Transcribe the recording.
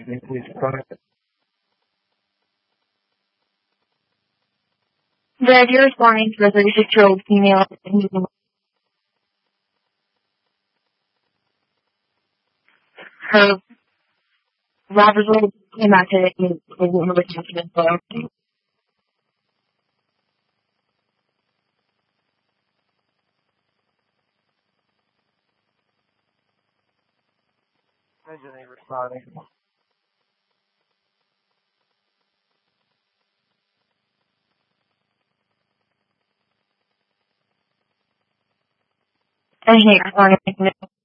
me, please. Go ahead. Greg, you're responding to a 36-year-old female. Her lab results came back today and the woman was tested as well. Anthony responding. And hey, responding.